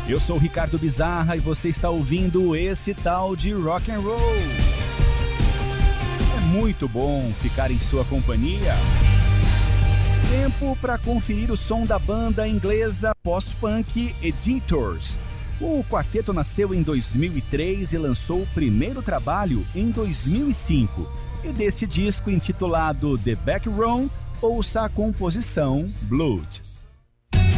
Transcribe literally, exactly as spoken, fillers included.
Eu sou o Ricardo Bizarra e você está ouvindo esse tal de rock and roll. É muito bom ficar em sua companhia. Tempo para conferir o som da banda inglesa post-punk Editors. O quarteto nasceu em dois mil e três e lançou o primeiro trabalho em dois mil e cinco. E desse disco intitulado The Back Room, ouça a composição Blood.